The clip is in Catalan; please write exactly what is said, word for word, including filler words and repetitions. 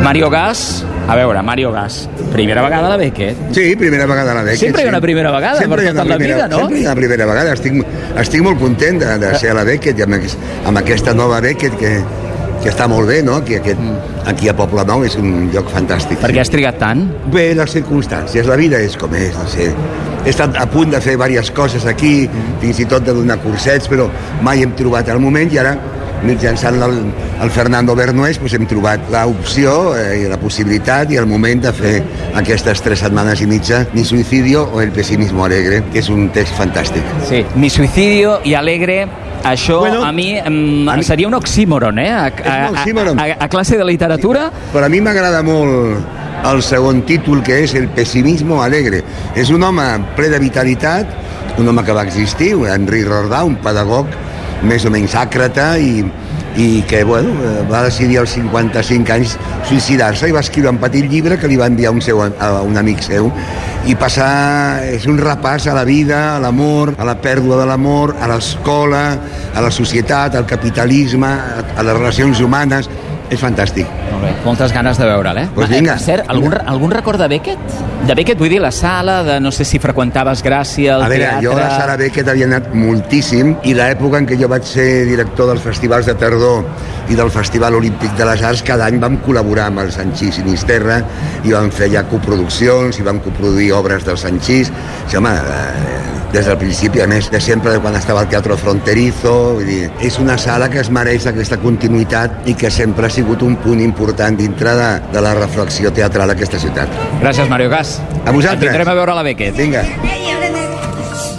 Mario Gas, a veure, Mario Gas, primera vegada a la Beckett. Sí, primera vegada a la Beckett. Sempre hi ha sí. una primera vegada sempre per tota la primera, vida, no? Sempre hi ha una primera vegada. Estic, estic molt content de, de ser a la Beckett i amb, amb aquesta nova Beckett que, que està molt bé, no? Que aquest, aquí a Poblenou és un lloc fantàstic. Per què has trigat tant? Bé, les circumstàncies, la vida és com és, no sé. He estat a punt de fer diverses coses aquí, fins i tot de donar cursets, però mai hem trobat el moment i ara, mitjançant el, el Fernando Bernués, doncs hem trobat l'opció eh, i la possibilitat i el moment de fer aquestes tres setmanes i mitja Mi suicidio o el pesimismo alegre, que és un text fantàstic. Sí, Mi suicidio i alegre. Això Bueno, a mi, em, a mi- seria un oxímoron, eh? A, És un a, oxímoron. a, a, a classe de literatura. Però a mi m'agrada molt el segon títol, que és el pesimismo alegre. És un home ple de vitalitat, un home que va existir, Henri Rodà, un pedagog més o menys àcrata i, i que bueno, va decidir als cinquanta-cinc anys suïcidar-se i va escriure un petit llibre que li va enviar un, seu, a un amic seu i passar, és un repàs a la vida, a l'amor, a la pèrdua de l'amor, a l'escola, a la societat, al capitalisme, a les relacions humanes. És fantàstic. Molt bé, moltes ganes de veure'l, eh? Pues Va, vinga, per cert, algun, vinga. algun record de Beckett? De Beckett, vull dir, la sala, de no sé si freqüentaves Gràcia, el A veure, teatre... jo a la Sala Beckett havia anat moltíssim i l'època en què jo vaig ser director dels festivals de tardor i del Festival Olímpic de les Arts, cada any vam col·laborar amb el Sanchís Sinisterra i vam fer ja coproduccions i vam coproduir obres del Sanchís. Sí, home, eh, des del principi, a més, de sempre, de quan estava al Teatro Fronterizo, vull dir, és una sala que es mereix aquesta continuïtat i que sempre ha sigut un punt important dintre de, de la reflexió teatral d'aquesta ciutat. Gràcies, Mario Gas. A vosaltres. Et vindrem a veure la Beckett. Vinga.